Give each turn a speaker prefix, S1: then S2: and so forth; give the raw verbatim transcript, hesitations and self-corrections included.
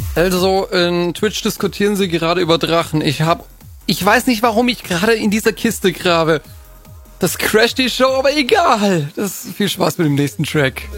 S1: Also, in Twitch diskutieren sie gerade über Drachen. Ich hab... Ich weiß nicht, warum ich gerade in dieser Kiste grabe. Das crasht die Show, aber egal. Das viel Spaß mit dem nächsten Track.